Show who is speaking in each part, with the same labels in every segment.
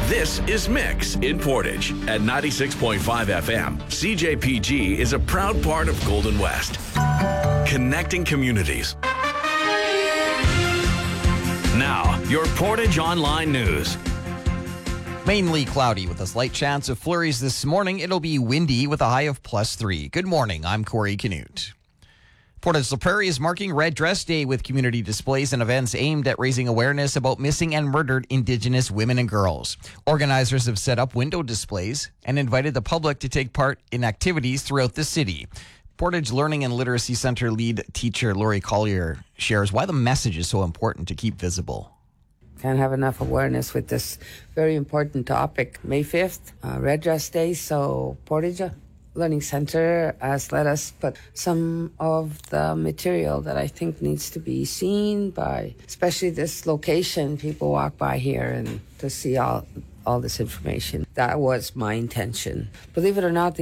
Speaker 1: This is Mix in Portage at 96.5 FM. CJPG is a proud part of Golden West, connecting communities. Now, your Portage Online News.
Speaker 2: Mainly cloudy with a slight chance of flurries this morning. It'll be windy with a high of +3. Good morning. I'm Corey Canute. Portage La Prairie is marking Red Dress Day with community displays and events aimed at raising awareness about missing and murdered Indigenous women and girls. Organizers have set up window displays and invited the public to take part in activities throughout the city. Portage Learning and Literacy Center lead teacher Lori Collier shares why the message is so important to keep visible.
Speaker 3: Can't have enough awareness with this very important topic. May 5th, Red Dress Day, so Portage Learning Center has let us put some of the material that I think needs to be seen by, especially this location. People walk by here and to see all this information. That was my intention. Believe it or not,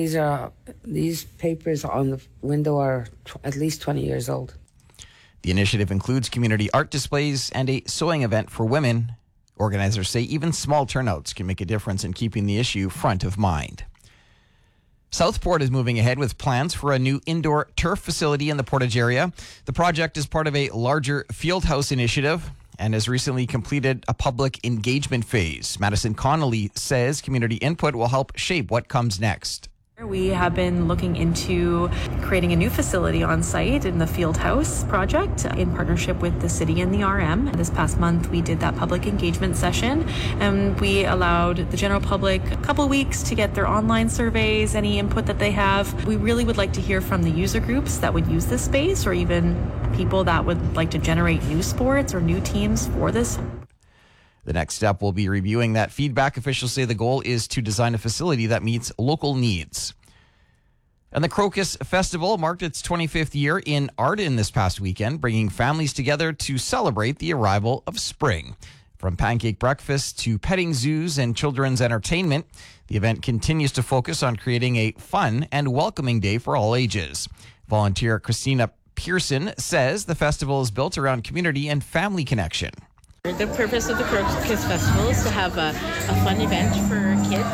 Speaker 3: these papers on the window are at least 20 years old.
Speaker 2: The initiative includes community art displays and a sewing event for women. Organizers say even small turnouts can make a difference in keeping the issue front of mind. Southport is moving ahead with plans for a new indoor turf facility in the Portage area. The project is part of a larger Fieldhouse initiative and has recently completed a public engagement phase. Madison Connolly says community input will help shape what comes next.
Speaker 4: We have been looking into creating a new facility on site in the Fieldhouse project in partnership with the city and the RM. This past month, we did that public engagement session, and we allowed the general public a couple weeks to get their online surveys, any input that they have. We really would like to hear from the user groups that would use this space, or even people that would like to generate new sports or new teams for this.
Speaker 2: The next step will be reviewing that feedback. Officials say the goal is to design a facility that meets local needs. And the Crocus Festival marked its 25th year in Arden this past weekend, bringing families together to celebrate the arrival of spring. From pancake breakfast to petting zoos and children's entertainment, the event continues to focus on creating a fun and welcoming day for all ages. Volunteer Christina Pearson says the festival is built around community and family connection.
Speaker 5: The purpose of the Crocus Festival is to have a fun event for kids.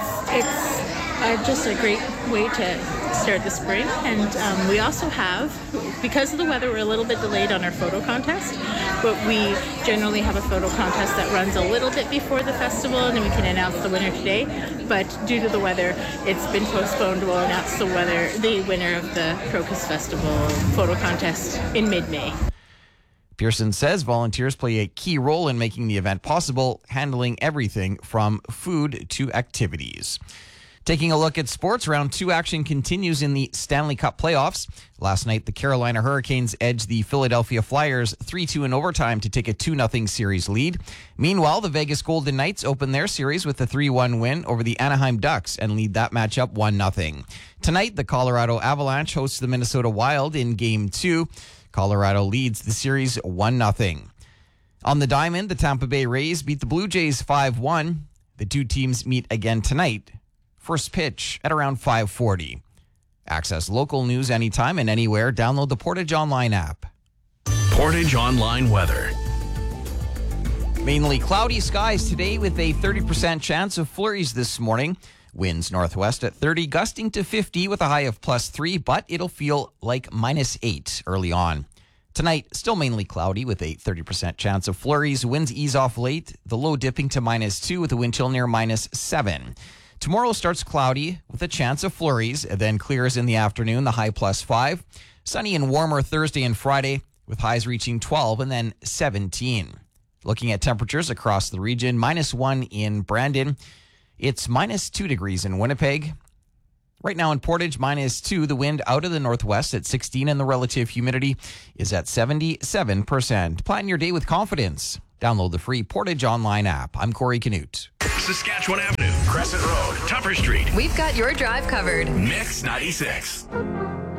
Speaker 5: It's just a great way to start the spring. And we also have, because of the weather, we're a little bit delayed on our photo contest, but we generally have a photo contest that runs a little bit before the festival, and then we can announce the winner today. But due to the weather, it's been postponed. We'll announce the winner of the Crocus Festival photo contest in mid-May.
Speaker 2: Pearson says volunteers play a key role in making the event possible, handling everything from food to activities. Taking a look at sports, round 2 action continues in the Stanley Cup playoffs. Last night, the Carolina Hurricanes edged the Philadelphia Flyers 3-2 in overtime to take a 2-0 series lead. Meanwhile, the Vegas Golden Knights opened their series with a 3-1 win over the Anaheim Ducks and lead that matchup 1-0. Tonight, the Colorado Avalanche hosts the Minnesota Wild in Game 2. Colorado leads the series 1-0. On the diamond, the Tampa Bay Rays beat the Blue Jays 5-1. The two teams meet again tonight. First pitch at around 5:40. Access local news anytime and anywhere. Download the Portage Online app.
Speaker 1: Portage Online weather.
Speaker 2: Mainly cloudy skies today with a 30% chance of flurries this morning. Winds northwest at 30, gusting to 50 with a high of +3, but it'll feel like -8 early on. Tonight, still mainly cloudy with a 30% chance of flurries. Winds ease off late, the low dipping to -2 with a wind chill near -7. Tomorrow starts cloudy with a chance of flurries, then clears in the afternoon, the high +5. Sunny and warmer Thursday and Friday with highs reaching 12 and then 17. Looking at temperatures across the region, -1 in Brandon. It's -2 degrees in Winnipeg. Right now in Portage, -2. The wind out of the northwest at 16 and the relative humidity is at 77%. Plan your day with confidence. Download the free Portage Online app. I'm Corey Canute.
Speaker 1: Saskatchewan Avenue, Crescent Road, Tupper Street.
Speaker 6: We've got your drive covered.
Speaker 1: Mix 96.